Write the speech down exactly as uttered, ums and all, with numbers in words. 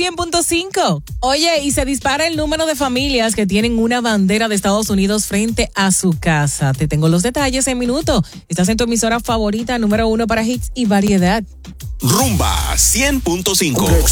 cien punto cinco. Oye, y se dispara el número de familias que tienen una bandera de Estados Unidos frente a su casa. Te tengo los detalles en minuto. Estás en tu emisora favorita, número uno para hits y variedad. Rumba cien punto cinco.